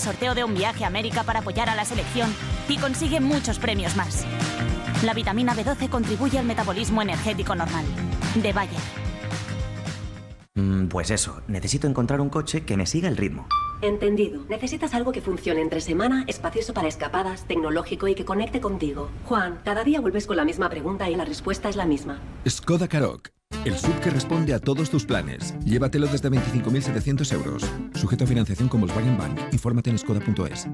sorteo de un viaje a América para apoyar a la selección y consigue muchos premios más. La vitamina B12 contribuye al metabolismo energético normal. De Bayer. Pues eso, necesito encontrar un coche que me siga el ritmo. Entendido. Necesitas algo que funcione entre semana, espacioso para escapadas, tecnológico y que conecte contigo. Juan, cada día vuelves con la misma pregunta y la respuesta es la misma. Skoda Karoq, el SUV que responde a todos tus planes. Llévatelo desde 25.700 euros. Sujeto a financiación con Volkswagen Bank. Infórmate en skoda.es.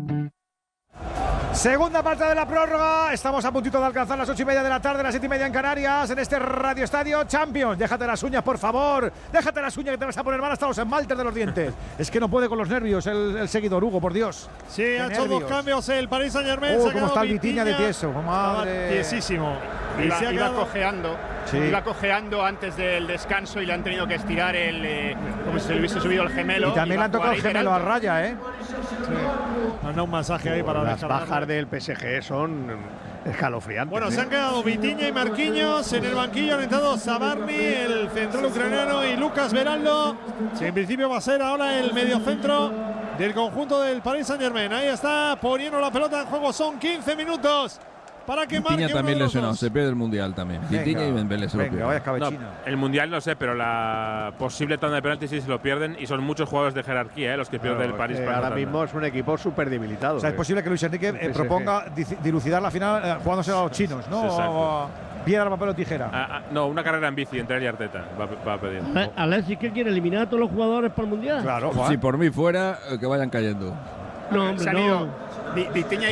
Segunda parte de la prórroga. Estamos a puntito de alcanzar las 8:30 de la tarde, las 7:30 en Canarias, en este Radio Estadio Champions. Déjate las uñas, por favor. Déjate las uñas que te vas a poner mal hasta los esmaltes de los dientes. Es que no puede con los nervios el seguidor, Hugo, por Dios. Sí, ha hecho dos cambios el Paris Saint-Germain. Cómo está el Vitinha de tieso. Madre. Tiesísimo. Iba cojeando. Sí. Iba cojeando antes del descanso y le han tenido que estirar como si se le hubiese subido el gemelo. Y también le han tocado el gemelo a raya, ¿eh? Sí. Han dado un masaje ahí para las bajas del PSG son escalofriantes. Bueno, se han quedado Vitinha y Marquinhos en el banquillo. Han entrado Zabarny, el central ucraniano, y Lucas Veraldo. Sí, en principio va a ser ahora el mediocentro del conjunto del Paris Saint-Germain. Ahí está poniendo la pelota en juego. Son 15 minutos. Para que Vitinha también lesionado, se pierde el Mundial también. Vitinha y Dembélé se lo pierden. No, el Mundial no sé, pero la posible tanda de penaltis sí se lo pierden y son muchos jugadores de jerarquía los que pierden el París. Ahora mismo es un equipo súper debilitado. O sea, es posible que Luis Enrique proponga dilucidar la final jugándose a los chinos, ¿no? O piedra, papel o tijera. No, una carrera en bici entre él y Arteta va a pedir. Alexis, ¿qué quiere? ¿Eliminar a todos los jugadores para el Mundial? Claro, Juan. Si por mí fuera, que vayan cayendo. No, hombre, no. Vitinha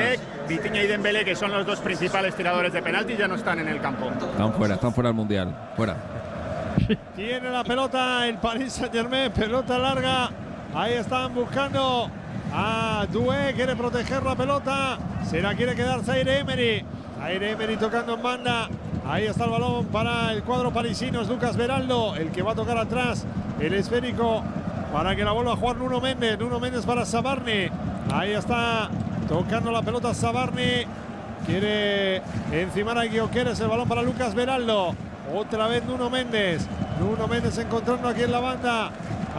y Dembélé, que son los dos principales tiradores de penaltis, ya no están en el campo. Están fuera del Mundial. Fuera. Tiene la pelota el Paris Saint-Germain, pelota larga. Ahí están buscando a Doué, quiere proteger la pelota. Se la quiere quedar Zaire Emery. Zaire Emery tocando en banda. Ahí está el balón para el cuadro parisino. Es Lucas Veraldo el que va a tocar atrás el esférico para que la vuelva a jugar Nuno Méndez. Nuno Méndez para Zabarny. Ahí está tocando la pelota Zabarny. Quiere encimar a Gyökeres, el balón para Lucas Veraldo. Otra vez Nuno Méndez. Nuno Méndez encontrando aquí en la banda.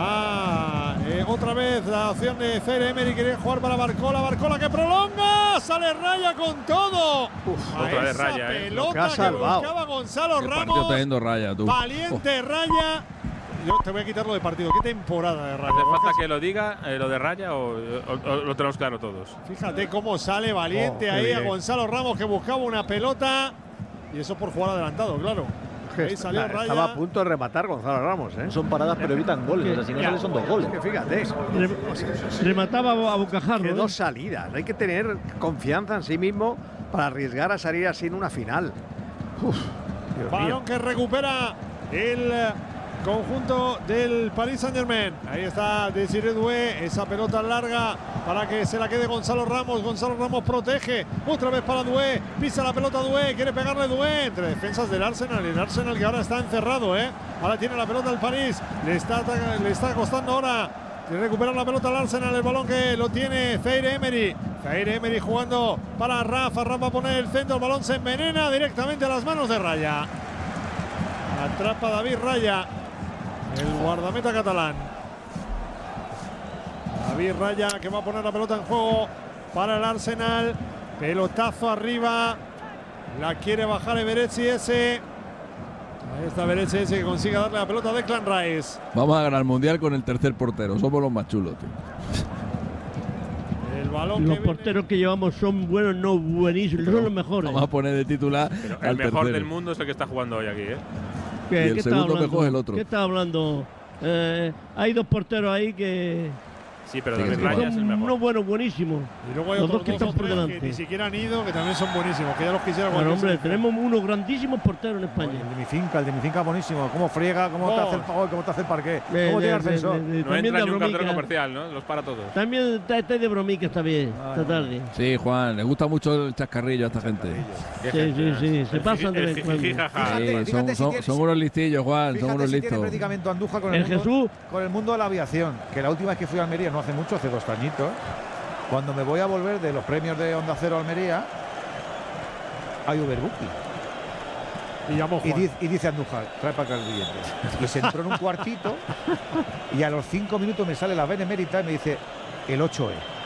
Otra vez la opción de Zaire Emery. Quiere jugar para Barcola. Barcola que prolonga. Sale Raya con todo. Otra vez Raya. Pelota que buscaba Gonzalo Ramos. Raya, tú. Valiente Raya. Yo te voy a quitar lo de partido. ¿Qué temporada de Raya? ¿Hace falta que lo diga lo de Raya o lo tenemos claro todos? Fíjate cómo sale Valiente ahí a Gonzalo Ramos, que buscaba una pelota. Y eso por jugar adelantado, claro. Ahí salió Raya. Estaba a punto de rematar Gonzalo Ramos, ¿eh? Son paradas, pero evitan goles. O sea, si no sale, son dos goles. Es que fíjate. Remataba a bocajarro. Que dos salidas. Hay que tener confianza en sí mismo para arriesgar a salir así en una final. Balón que recupera el conjunto del Paris Saint-Germain. Ahí está Désiré Doué, esa pelota larga para que se la quede Gonzalo Ramos. Gonzalo Ramos protege, otra vez para Doué, pisa la pelota Doué, quiere pegarle Doué entre defensas del Arsenal. El Arsenal que ahora está encerrado, ahora tiene la pelota el París, le está costando ahora recuperar la pelota al Arsenal. El balón que lo tiene Zaire Emery. Zaire Emery jugando para Rafa. Rafa va a poner el centro, el balón se envenena directamente a las manos de Raya. Atrapa David Raya, el guardameta catalán. David Raya que va a poner la pelota en juego para el Arsenal. Pelotazo arriba. La quiere bajar Eberechi ese. Ahí está Eberechi ese que consigue darle la pelota a Declan Rice. Vamos a ganar el Mundial con el tercer portero. Somos los más chulos, tío. El balón los porteros que llevamos son buenos, no buenísimos, son los mejores. Vamos a poner de titular el mejor del mundo es el que está jugando hoy aquí, Y el segundo mejor es el otro. ¿Qué está hablando? Hay dos porteros ahí que… Sí, pero David Raya es el mejor. Uno bueno, buenísimo. Y luego hay otros dos por delante que ni siquiera han ido, que también son buenísimos, que ya los quisiera. Bueno, hombre, tenemos unos grandísimos porteros en España. El de mi finca buenísimo. Cómo friega, cómo te hace el parqué, cómo tiene el ascensor. No entra ni un cartero comercial, ¿no? Los para todos. También está de bromica, está bien, esta tarde. Sí, Juan, le gusta mucho el chascarrillo a esta gente. Sí, se pasan de vez en cuando. Son unos listillos, Juan, son unos listos. Tiene predicamento Andújar con el mundo de la aviación, que la última vez que fui a Almería no hace mucho, hace 2 añitos, cuando me voy a volver de los premios de Onda Cero Almería, hay Uberbooking. Y dice Andújar, trae para acá el billete. Y se entró en un cuartito y a los 5 minutos me sale la Benemérita y me dice el 8E.